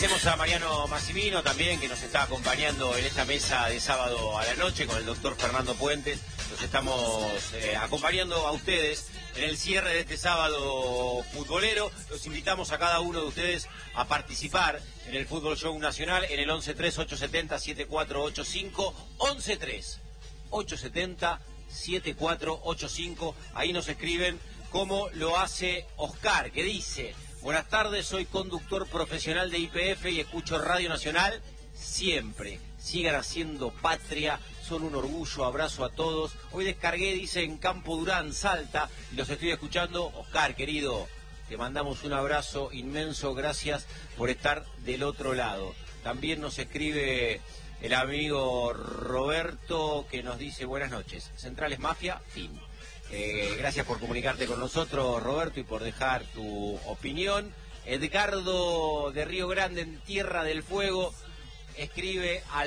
Agradecemos a Mariano Massimino también, que nos está acompañando en esta mesa de sábado a la noche con el doctor Fernando Puentes. Los estamos acompañando a ustedes en el cierre de este sábado futbolero. Los invitamos a cada uno de ustedes a participar en el Fútbol Show Nacional en el 11-3-870-7485. 11-3-870-7485. Ahí nos escriben como lo hace Oscar, que dice: buenas tardes, soy conductor profesional de YPF y escucho Radio Nacional siempre. Sigan haciendo patria, son un orgullo, abrazo a todos. Hoy descargué, dice, en Campo Durán, Salta, y los estoy escuchando. Oscar, querido, te mandamos un abrazo inmenso, gracias por estar del otro lado. También nos escribe el amigo Roberto, que nos dice: buenas noches, Centrales Mafia, fin. Gracias por comunicarte con nosotros, Roberto, y por dejar tu opinión. Edgardo de Río Grande, en Tierra del Fuego, escribe al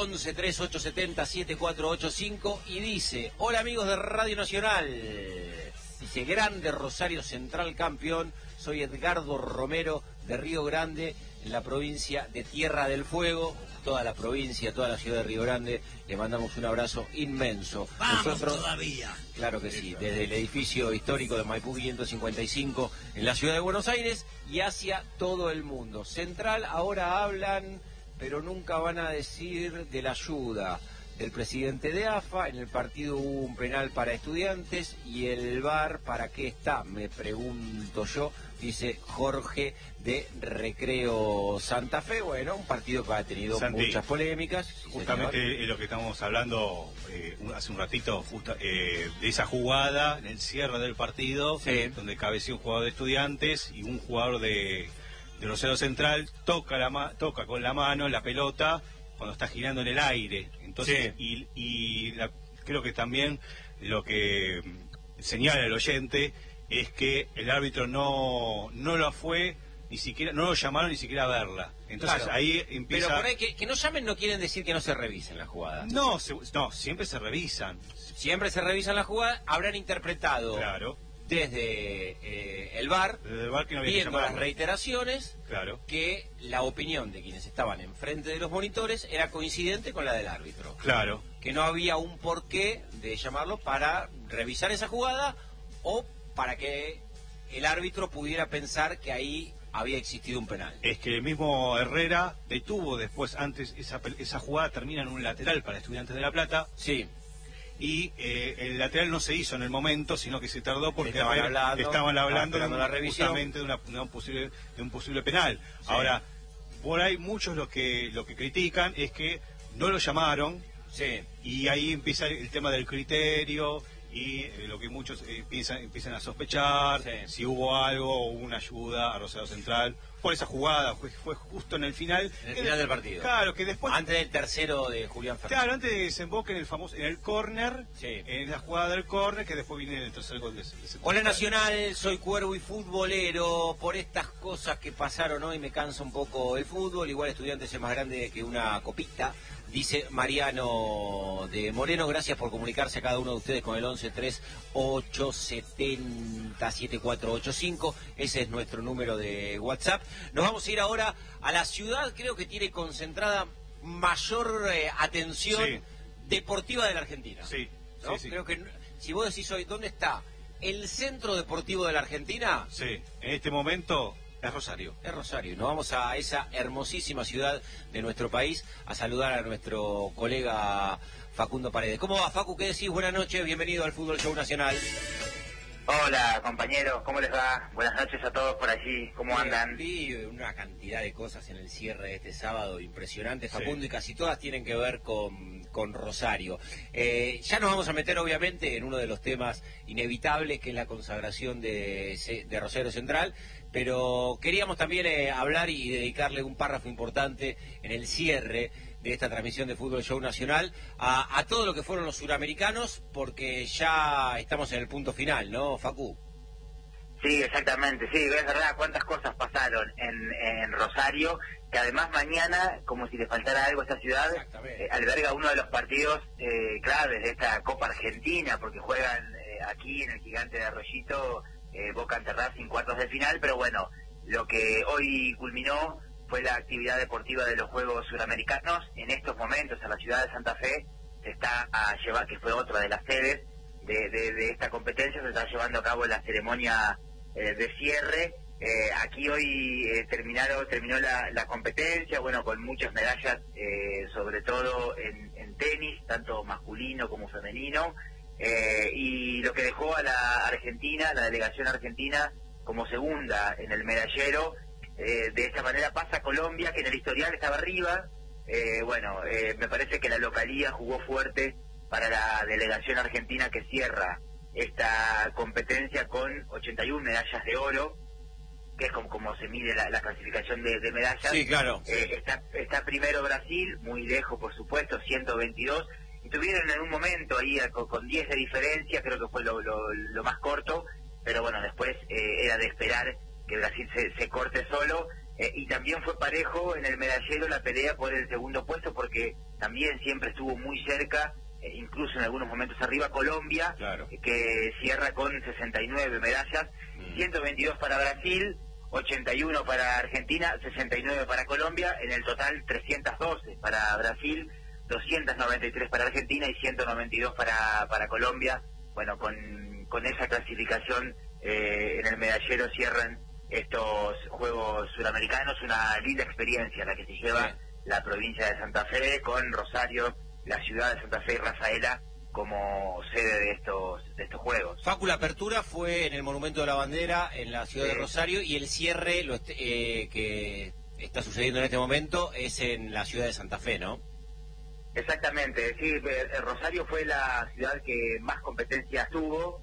11-3-870-7485 y dice: hola amigos de Radio Nacional. Dice: grande Rosario Central campeón. Soy Edgardo Romero de Río Grande, en la provincia de Tierra del Fuego. Toda la provincia, toda la ciudad de Río Grande, le mandamos un abrazo inmenso. ¡Vamos nosotros, todavía! Claro que sí, desde el edificio histórico de Maipú 555 en la ciudad de Buenos Aires y hacia todo el mundo. Central, ahora hablan, pero nunca van a decir de la ayuda del presidente de AFA. En el partido hubo un penal para Estudiantes y el VAR, ¿para qué está? Me pregunto yo, dice Jorge de Recreo Santa Fe. Bueno, un partido que ha tenido muchas polémicas. Justamente lo que estamos hablando hace un ratito, de esa jugada en el cierre del partido, sí, donde cabeció un jugador de Estudiantes y un jugador de Rosario Central toca con la mano la pelota cuando está girando en el aire. Entonces, sí, creo que también lo que señala el oyente es que el árbitro no lo fue, ni siquiera, no lo llamaron ni siquiera a verla. Entonces, claro, ahí empieza... Pero por ahí que no llamen no quieren decir que no se revisen las jugadas. No, siempre se revisan. Siempre se revisan las jugadas. Habrán interpretado... Claro. Desde el VAR, que no viendo las reiteraciones, claro, que la opinión de quienes estaban enfrente de los monitores era coincidente con la del árbitro. Claro. Que no había un porqué de llamarlo para revisar esa jugada o para que el árbitro pudiera pensar que ahí había existido un penal. Es que el mismo Herrera detuvo después, antes esa jugada termina en un lateral para Estudiantes de La Plata. Sí. Y el lateral no se hizo en el momento, sino que se tardó porque estaban hablando la revisión, justamente de un posible penal. Sí. Ahora, por ahí muchos lo que critican es que no lo llamaron, sí, y ahí empieza el tema del criterio y lo que muchos empiezan a sospechar, sí, si hubo algo o una ayuda a Rosario Central por esa jugada. Fue justo en el final. En el final del partido. Claro, que después... Antes del tercero de Julián Fernández. Claro, antes de que desemboque en el córner, sí, en la jugada del córner, que después viene el tercer gol de ese. Hola Nacional, soy cuervo y futbolero. Por estas cosas que pasaron hoy me cansa un poco el fútbol. Igual Estudiantes es más grande que una copita, dice Mariano de Moreno. Gracias por comunicarse a cada uno de ustedes con el 11-3-870-7485. Ese es nuestro número de WhatsApp. Nos vamos a ir ahora a la ciudad, creo que tiene concentrada mayor atención, sí, deportiva de la Argentina. Sí, ¿no? Sí. Creo que si vos decís hoy, ¿dónde está el centro deportivo de la Argentina? Sí, en este momento... Es Rosario. Es Rosario. Nos vamos a esa hermosísima ciudad de nuestro país a saludar a nuestro colega Facundo Paredes. ¿Cómo va, Facu? ¿Qué decís? Buenas noches, bienvenido al Fútbol Show Nacional. Hola, compañeros, ¿cómo les va? Buenas noches a todos por allí, ¿cómo andan? Vi una cantidad de cosas en el cierre de este sábado impresionante, Facundo, sí, y casi todas tienen que ver con Rosario. Ya nos vamos a meter, obviamente, en uno de los temas inevitables, que es la consagración de Rosario Central, pero queríamos también hablar y dedicarle un párrafo importante en el cierre de esta transmisión de Fútbol Show Nacional a todo lo que fueron los suramericanos, porque ya estamos en el punto final, ¿no, Facu? Sí, exactamente, sí, es verdad, cuántas cosas pasaron en Rosario, que además mañana, como si le faltara algo a esta ciudad, alberga uno de los partidos claves de esta Copa Argentina, porque juegan aquí en el Gigante de Arroyito, Boca ante Racing, cuartos de final, pero bueno, lo que hoy culminó fue la actividad deportiva de los Juegos Suramericanos. En estos momentos a la ciudad de Santa Fe se está a llevar, que fue otra de las sedes de esta competencia, se está llevando a cabo la ceremonia de cierre. Aquí hoy terminó la competencia, bueno, con muchas medallas, sobre todo en tenis, tanto masculino como femenino, y lo que dejó a la Argentina, la delegación argentina, como segunda en el medallero. De esta manera pasa Colombia, que en el historial estaba arriba. Me parece que la localía jugó fuerte para la delegación argentina, que cierra esta competencia con 81 medallas de oro, que es como se mide la clasificación de medallas. Sí, claro. Está primero Brasil, muy lejos por supuesto, 122, y tuvieron en un momento ahí con 10 de diferencia, creo que fue lo más corto, pero bueno, después era de esperar que Brasil se corte solo, y también fue parejo en el medallero la pelea por el segundo puesto, porque también siempre estuvo muy cerca, incluso en algunos momentos arriba Colombia, claro, que cierra con 69 medallas, 122 para Brasil, 81 para Argentina, 69 para Colombia, en el total 312 para Brasil, 293 para Argentina y 192 para Colombia. Bueno, con esa clasificación en el medallero cierran estos Juegos Suramericanos, una linda experiencia la que se lleva la provincia de Santa Fe, con Rosario, la ciudad de Santa Fe y Rafaela como sede de estos Juegos. Facu, la apertura fue en el Monumento de la Bandera, en la ciudad de Rosario, y el cierre que está sucediendo en este momento es en la ciudad de Santa Fe, ¿no? Exactamente, sí, Rosario fue la ciudad que más competencias tuvo,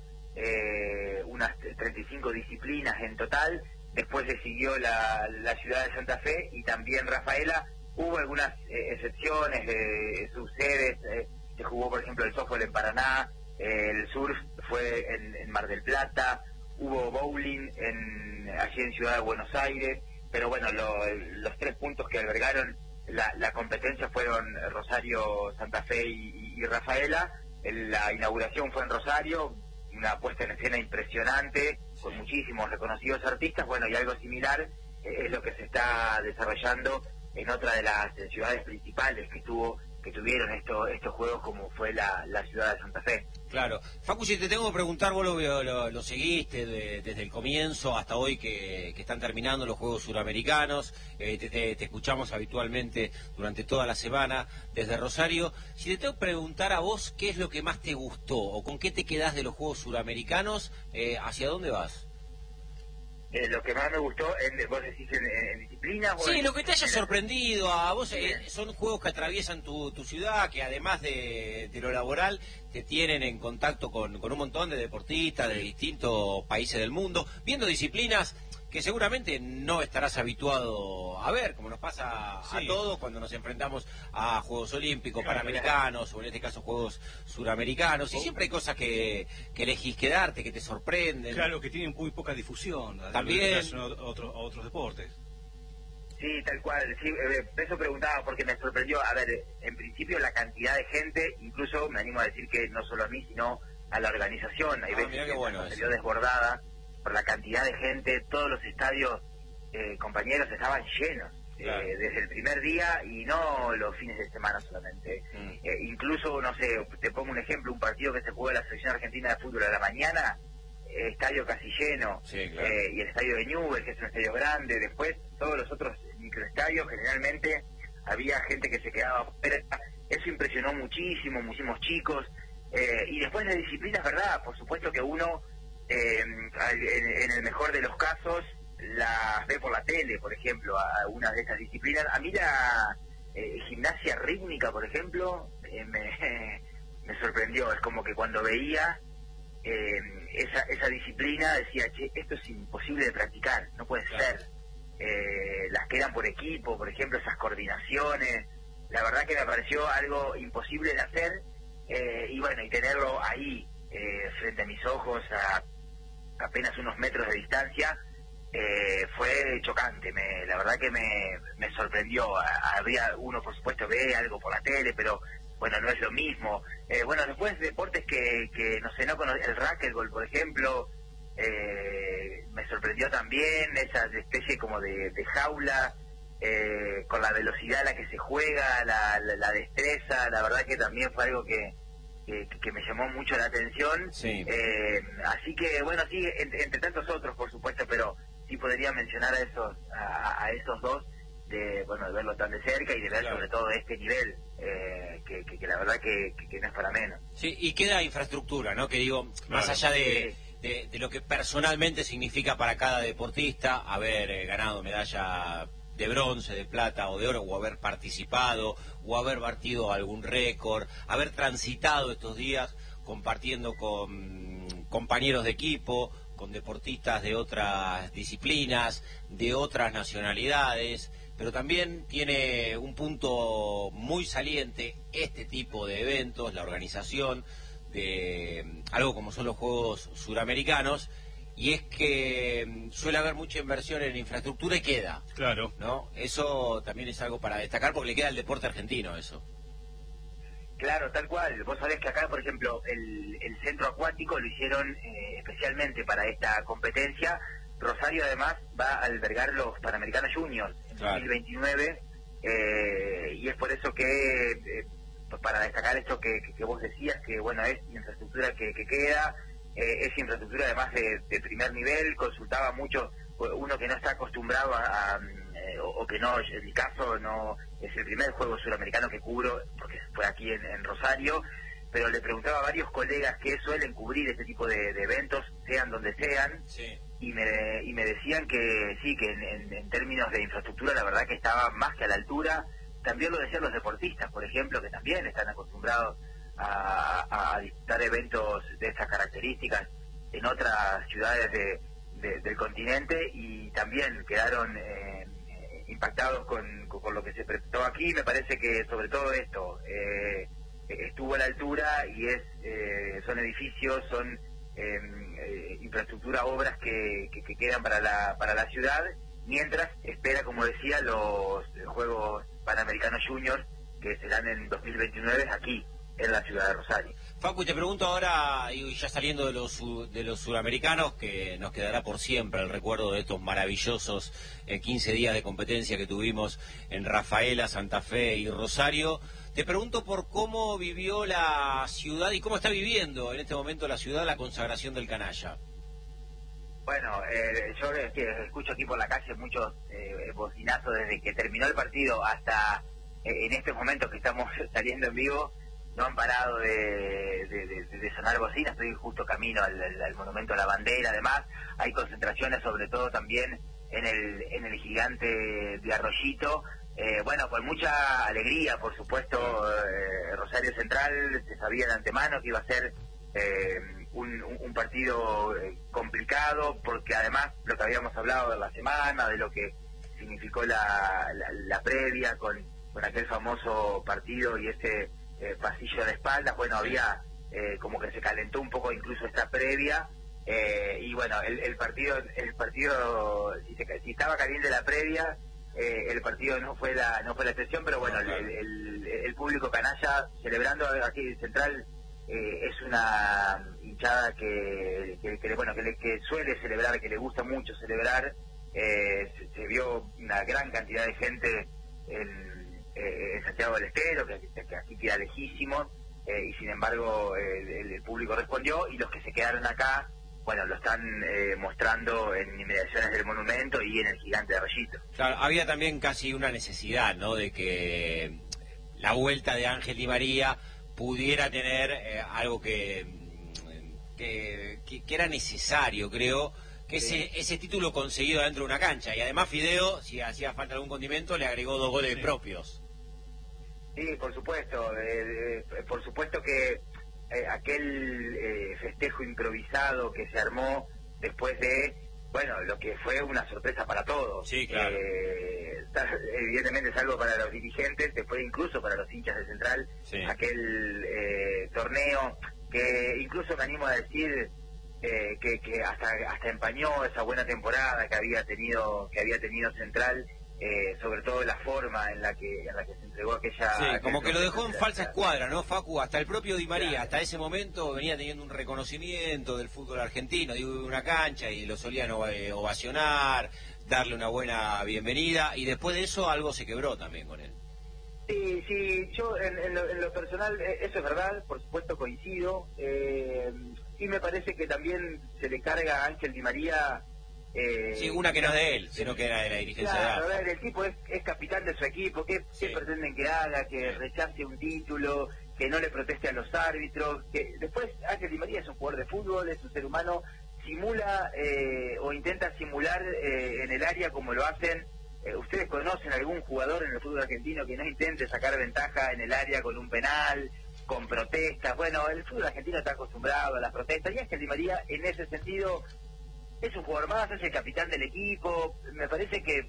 unas 35 disciplinas en total. Después le siguió la ciudad de Santa Fe y también Rafaela. Hubo algunas excepciones de sus sedes, se jugó por ejemplo el softball en Paraná, el surf fue en Mar del Plata, hubo bowling allí en Ciudad de Buenos Aires, pero bueno, los 3 puntos que albergaron la competencia fueron Rosario, Santa Fe y Rafaela. La inauguración fue en Rosario, una puesta en escena impresionante, con muchísimos reconocidos artistas. Bueno, y algo similar es lo que se está desarrollando en otra de las ciudades principales que tuvieron estos juegos, como fue la ciudad de Santa Fe. Claro. Facu, si te tengo que preguntar, vos lo seguiste desde el comienzo hasta hoy que están terminando los Juegos Suramericanos, te escuchamos habitualmente durante toda la semana desde Rosario. Si te tengo que preguntar a vos qué es lo que más te gustó o con qué te quedás de los Juegos Suramericanos, ¿hacia dónde vas? Lo que más me gustó, vos decís en disciplina. Sí, lo que te haya sorprendido a vos, son juegos que atraviesan tu ciudad, que además de lo laboral, te tienen en contacto con un montón de deportistas de distintos países del mundo, viendo disciplinas que seguramente no estarás habituado a ver, como nos pasa a todos cuando nos enfrentamos a Juegos Olímpicos, Panamericanos, o en este caso Juegos Suramericanos, y siempre hay cosas que elegís quedarte, que te sorprenden. Claro, que tienen muy poca difusión, también a otros deportes. Sí, tal cual, sí, eso preguntaba porque me sorprendió. A ver, en principio la cantidad de gente, incluso me animo a decir que no solo a mí, sino a la organización, hay veces que salió desbordada por la cantidad de gente. Todos los estadios, compañeros, estaban llenos, desde el primer día y no los fines de semana solamente. Incluso, no sé, te pongo un ejemplo, un partido que se jugó en la selección argentina de fútbol a la mañana, estadio casi lleno, y el estadio de Newell's, que es un estadio grande. Después todos los otros microestadios, generalmente había gente que se quedaba fuera. Eso impresionó muchísimos chicos. Y después la disciplina, es verdad, por supuesto que uno en el mejor de los casos las ve por la tele, por ejemplo, a algunas de estas disciplinas. A mí la gimnasia rítmica, por ejemplo, me sorprendió. Es como que cuando veía esa disciplina decía, che, esto es imposible de practicar, no puede ser. Las que eran por equipo, por ejemplo, esas coordinaciones, la verdad que me pareció algo imposible de hacer, y bueno, y tenerlo ahí frente a mis ojos a apenas unos metros de distancia, fue chocante. La verdad que me sorprendió. Había uno, por supuesto, ve algo por la tele, pero bueno, no es lo mismo. Bueno, después deportes que no sé, el racquetball, por ejemplo, me sorprendió también, esa especie como de jaula, con la velocidad a la que se juega, la destreza, la verdad que también fue algo que me llamó mucho la atención. Sí. Así que, bueno, sí, entre tantos otros, por supuesto, pero sí podría mencionar a esos dos, de verlo tan de cerca y de ver claro. sobre todo este nivel, que la verdad que no es para menos. Sí, y queda infraestructura, ¿no? Que digo, más allá de lo que personalmente significa para cada deportista haber ganado medalla de bronce, de plata o de oro, o haber participado, o haber batido algún récord, haber transitado estos días compartiendo con compañeros de equipo, con deportistas de otras disciplinas, de otras nacionalidades, pero también tiene un punto muy saliente este tipo de eventos, la organización de algo como son los Juegos Suramericanos, y es que suele haber mucha inversión en infraestructura y queda. Claro. ¿No? Eso también es algo para destacar porque le queda al deporte argentino eso. Claro, tal cual. Vos sabés que acá, por ejemplo, el centro acuático lo hicieron especialmente para esta competencia. Rosario además va a albergar los Panamericanos Juniors en 2029, y es por eso que, para destacar esto que vos decías, que bueno, es infraestructura que queda, es infraestructura además de primer nivel. Consultaba mucho, uno que no está acostumbrado o que no, en mi caso no es el primer juego suramericano que cubro, porque fue aquí en Rosario, pero le preguntaba a varios colegas que suelen cubrir este tipo de eventos, sean donde sean, sí. y me decían que sí, que en términos de infraestructura la verdad que estaba más que a la altura. También lo decían los deportistas, por ejemplo, que también están acostumbrados a disputar eventos de estas características en otras ciudades del continente, y también quedaron impactados con lo que se presentó aquí. Me parece que sobre todo esto estuvo a la altura, y son edificios, son infraestructura, obras que quedan para la ciudad, mientras espera, como decía, los Juegos Panamericanos Juniors, que serán en 2029 aquí en la ciudad de Rosario. Facu, te pregunto ahora, y ya saliendo de los suramericanos, que nos quedará por siempre el recuerdo de estos maravillosos 15 días de competencia que tuvimos en Rafaela, Santa Fe y Rosario, te pregunto por cómo vivió la ciudad y cómo está viviendo en este momento la ciudad la consagración del canalla. Bueno, yo escucho aquí por la calle muchos bocinazos desde que terminó el partido hasta en estos momentos que estamos saliendo en vivo. No han parado de sonar bocinas. Estoy justo camino al Monumento a la Bandera. Además, hay concentraciones sobre todo también en el gigante de Arroyito. Bueno, con mucha alegría, por supuesto. Rosario Central se sabía de antemano que iba a ser un partido complicado, porque además lo que habíamos hablado de la semana, de lo que significó la previa con aquel famoso partido y ese pasillo de espaldas. Bueno, había como que se calentó un poco incluso esta previa, y bueno, el partido si estaba caliente la previa, el partido no fue la excepción, pero bueno, el público canalla celebrando aquí en Central es una hinchada que suele celebrar, que le gusta mucho celebrar. Se vio una gran cantidad de gente en Santiago del Estero, que aquí queda lejísimo, y sin embargo el público respondió, y los que se quedaron acá, bueno, lo están mostrando en inmediaciones del monumento y en el gigante de Arroyito. Claro, había también casi una necesidad, ¿no?, de que la vuelta de Ángel Di María pudiera tener algo que era necesario, creo, que ese título conseguido dentro de una cancha. Y además Fideo, si hacía falta algún condimento, le agregó 2 goles propios. Sí, por supuesto. Por supuesto que aquel festejo improvisado que se armó después de, bueno, lo que fue una sorpresa para todos. Sí, claro. Evidentemente es algo para los dirigentes, después incluso para los hinchas de Central, sí. Aquel torneo que incluso me animo a decir que hasta empañó esa buena temporada que había tenido Central, sobre todo la forma en la que se entregó aquella... Sí, como que lo dejó en falsa escuadra, ¿no, Facu? Hasta el propio Di María, claro, hasta ese momento venía teniendo un reconocimiento del fútbol argentino, digo, una cancha, y lo solían ovacionar, darle una buena bienvenida, y después de eso algo se quebró también con él. Sí, yo en lo personal, eso es verdad, por supuesto coincido, y me parece que también se le carga a Ángel Di María. Sí, una que no es de él, sino que era de la dirigencia de AFA. El tipo es capitán de su equipo, ¿qué pretenden que haga? Que rechace un título, que no le proteste a los árbitros, que después Ángel Di María es un jugador de fútbol, es un ser humano, simula o intenta simular en el área como lo hacen. ¿Ustedes conocen algún jugador en el fútbol argentino que no intente sacar ventaja en el área con un penal, con protestas? Bueno, el fútbol argentino está acostumbrado a las protestas, y Ángel Di María en ese sentido es un jugador más, es el capitán del equipo. Me parece que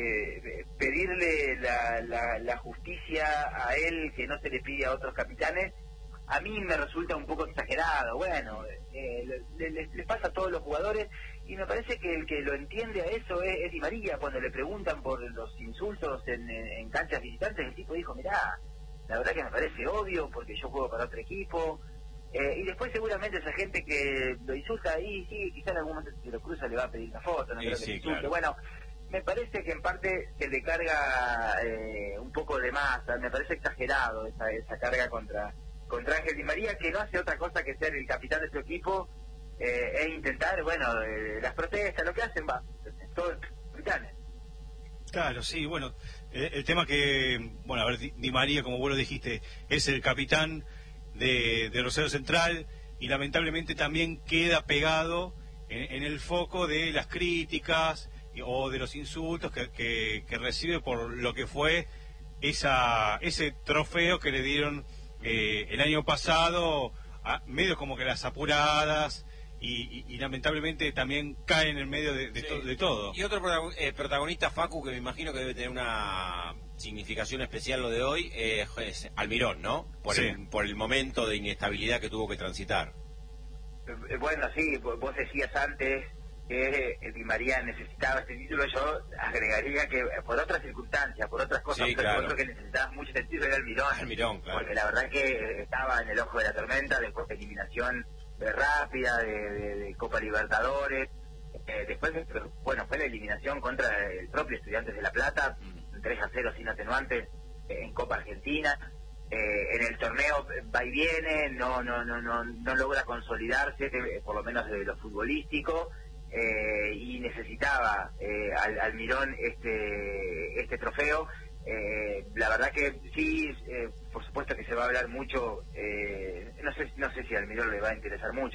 pedirle la justicia a él que no se le pide a otros capitanes, a mí me resulta un poco exagerado. Bueno, les pasa a todos los jugadores, y me parece que el que lo entiende a eso es Di María. Cuando le preguntan por los insultos en canchas visitantes, el tipo dijo: mirá, la verdad que me parece obvio porque yo juego para otro equipo. Y después seguramente esa gente que lo insulta ahí, sí, quizá en algún momento si lo cruza le va a pedir una foto, no creo que le insulte. Claro. Bueno, me parece que en parte se le carga un poco de más, me parece exagerado esa carga contra Ángel Di María, que no hace otra cosa que ser el capitán de su equipo e intentar, bueno, las protestas, lo que hacen, todos los capitanes. Claro, sí, bueno, el tema que, bueno, a ver, Di María, como vos lo dijiste, es el capitán de Rosario Central, y lamentablemente también queda pegado en el foco de las críticas o de los insultos que recibe por lo que fue ese trofeo que le dieron el año pasado, medio como que las apuradas, y lamentablemente también cae en el medio de todo. Y otro protagonista, Facu, que me imagino que debe tener una significación especial lo de hoy, es Almirón, ¿no? Por el momento de inestabilidad que tuvo que transitar. Bueno, sí, vos decías antes que Di María necesitaba este título. Yo agregaría que por otras circunstancias, por otras cosas, sí, pero claro, otro que necesitaba mucho este título era Almirón, claro. Porque la verdad que estaba en el ojo de la tormenta después de eliminación rápida de Copa Libertadores, después, bueno, fue la eliminación contra el propio Estudiantes de La Plata, 3-0 sin atenuantes en Copa Argentina. En el torneo va y viene, no logra consolidarse, por lo menos de lo futbolístico, y necesitaba Almirón este trofeo. La verdad que sí, por supuesto que se va a hablar mucho, no sé si a Almirón le va a interesar mucho.